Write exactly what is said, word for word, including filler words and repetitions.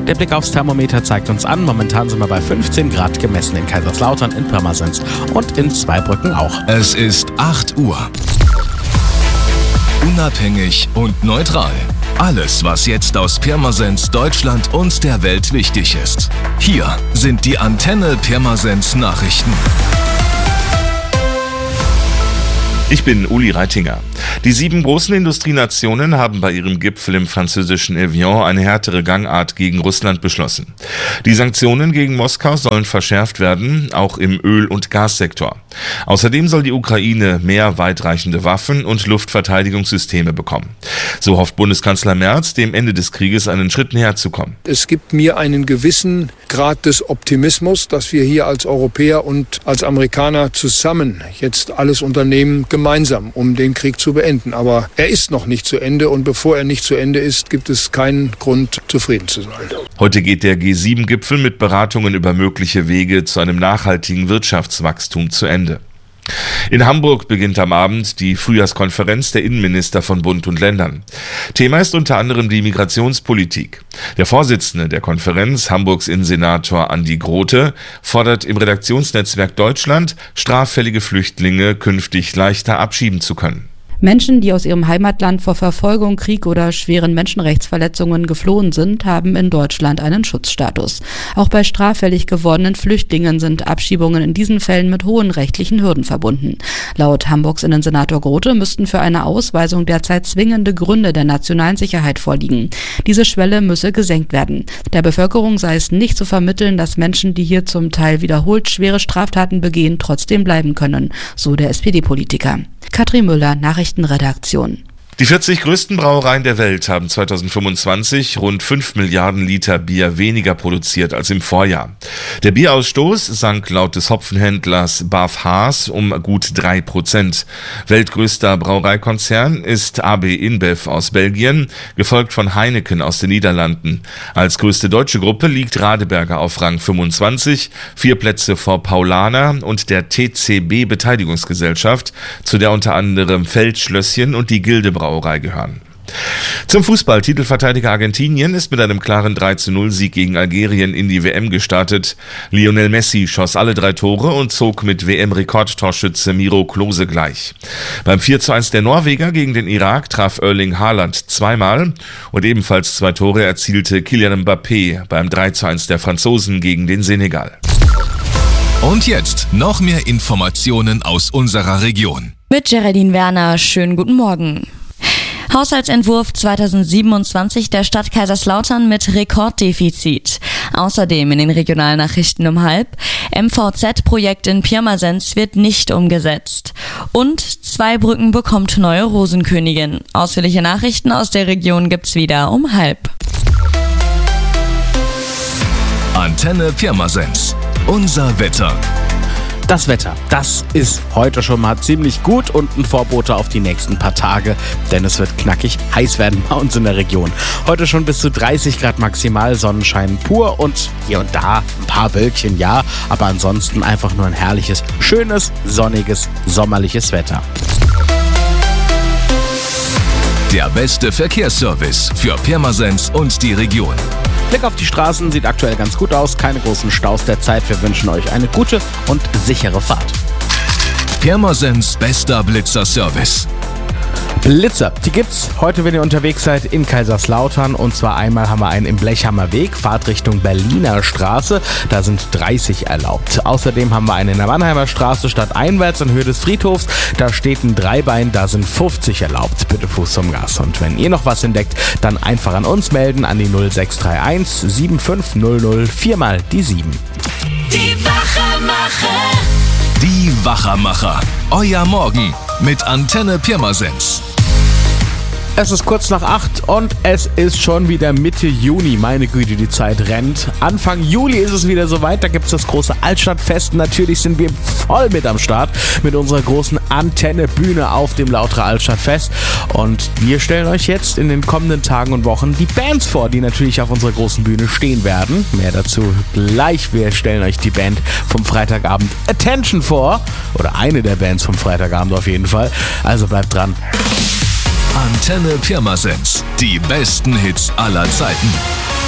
Der Blick aufs Thermometer zeigt uns an, momentan sind wir bei fünfzehn Grad gemessen in Kaiserslautern, in Pirmasens und in Zweibrücken auch. Es ist acht Uhr. Unabhängig und neutral. Alles, was jetzt aus Pirmasens, Deutschland und der Welt wichtig ist. Hier sind die Antenne Pirmasens Nachrichten. Ich bin Uli Reitinger. Die sieben großen Industrienationen haben bei ihrem Gipfel im französischen Evian eine härtere Gangart gegen Russland beschlossen. Die Sanktionen gegen Moskau sollen verschärft werden, auch im Öl- und Gassektor. Außerdem soll die Ukraine mehr weitreichende Waffen und Luftverteidigungssysteme bekommen. So hofft Bundeskanzler Merz, dem Ende des Krieges einen Schritt näher zu kommen. Es gibt mir einen gewissen Grad des Optimismus, dass wir hier als Europäer und als Amerikaner zusammen jetzt alles unternehmen, gemeinsam, um den Krieg zu beenden. Aber er ist noch nicht zu Ende und bevor er nicht zu Ende ist, gibt es keinen Grund, zufrieden zu sein. Heute geht der G sieben Gipfel mit Beratungen über mögliche Wege zu einem nachhaltigen Wirtschaftswachstum zu Ende. In Hamburg beginnt am Abend die Frühjahrskonferenz der Innenminister von Bund und Ländern. Thema ist unter anderem die Migrationspolitik. Der Vorsitzende der Konferenz, Hamburgs Innensenator Andi Grote, fordert im Redaktionsnetzwerk Deutschland, straffällige Flüchtlinge künftig leichter abschieben zu können. Menschen, die aus ihrem Heimatland vor Verfolgung, Krieg oder schweren Menschenrechtsverletzungen geflohen sind, haben in Deutschland einen Schutzstatus. Auch bei straffällig gewordenen Flüchtlingen sind Abschiebungen in diesen Fällen mit hohen rechtlichen Hürden verbunden. Laut Hamburgs Innensenator Grote müssten für eine Ausweisung derzeit zwingende Gründe der nationalen Sicherheit vorliegen. Diese Schwelle müsse gesenkt werden. Der Bevölkerung sei es nicht zu vermitteln, dass Menschen, die hier zum Teil wiederholt schwere Straftaten begehen, trotzdem bleiben können, so der S P D-Politiker. Katrin Müller, Nachrichtenredaktion. Die vierzig größten Brauereien der Welt haben zweitausendfünfundzwanzig rund fünf Milliarden Liter Bier weniger produziert als im Vorjahr. Der Bierausstoß sank laut des Hopfenhändlers B A F Haas um gut drei Prozent. Weltgrößter Brauereikonzern ist A B InBev aus Belgien, gefolgt von Heineken aus den Niederlanden. Als größte deutsche Gruppe liegt Radeberger auf Rang fünfundzwanzig, vier Plätze vor Paulaner und der T C B Beteiligungsgesellschaft, zu der unter anderem Feldschlösschen und die Gilde Brauerei gehören. Zum Fußball. Titelverteidiger Argentinien ist mit einem klaren drei zu null Sieg gegen Algerien in die W M gestartet. Lionel Messi schoss alle drei Tore und zog mit W M-Rekordtorschütze Miro Klose gleich. Beim vier zu eins der Norweger gegen den Irak traf Erling Haaland zweimal und ebenfalls zwei Tore erzielte Kylian Mbappé beim drei zu eins der Franzosen gegen den Senegal. Und jetzt noch mehr Informationen aus unserer Region. Mit Geraldine Werner, schönen guten Morgen. Haushaltsentwurf zweitausendsiebenundzwanzig der Stadt Kaiserslautern mit Rekorddefizit. Außerdem in den Regionalnachrichten um halb, M V Z-Projekt in Pirmasens wird nicht umgesetzt. Und Zweibrücken bekommt neue Rosenkönigin. Ausführliche Nachrichten aus der Region gibt's wieder um halb. Antenne Pirmasens. Unser Wetter. Das Wetter, das ist heute schon mal ziemlich gut und ein Vorbote auf die nächsten paar Tage, denn es wird knackig heiß werden bei uns in der Region. Heute schon bis zu dreißig Grad maximal, Sonnenschein pur und hier und da ein paar Wölkchen, ja, aber ansonsten einfach nur ein herrliches, schönes, sonniges, sommerliches Wetter. Der beste Verkehrsservice für Pirmasens und die Region. Blick auf die Straßen sieht aktuell ganz gut aus, keine großen Staus derzeit. Wir wünschen euch eine gute und sichere Fahrt. Pirmasens bester Blitzer-Service. Blitzer, die gibt's heute, wenn ihr unterwegs seid in Kaiserslautern. Und zwar einmal haben wir einen im Blechhammer Weg, Fahrtrichtung Berliner Straße. Da sind dreißig erlaubt. Außerdem haben wir einen in der Mannheimer Straße stadteinwärts in Höhe des Friedhofs. Da steht ein Dreibein, da sind fünfzig erlaubt. Bitte Fuß zum Gas. Und wenn ihr noch was entdeckt, dann einfach an uns melden an die null sechs drei eins sieben fünf null null vier mal die sieben. Die Wachermacher. Die Wachermacher. Euer Morgen mit Antenne Pirmasens. Es ist kurz nach acht und es ist schon wieder Mitte Juni. Meine Güte, die Zeit rennt. Anfang Juli ist es wieder soweit. Da gibt es das große Altstadtfest. Natürlich sind wir voll mit am Start mit unserer großen Antenne-Bühne auf dem Lauterer Altstadtfest. Und wir stellen euch jetzt in den kommenden Tagen und Wochen die Bands vor, die natürlich auf unserer großen Bühne stehen werden. Mehr dazu gleich. Wir stellen euch die Band vom Freitagabend Attention vor. Oder eine der Bands vom Freitagabend auf jeden Fall. Also bleibt dran. Antenne Pirmasens. Die besten Hits aller Zeiten.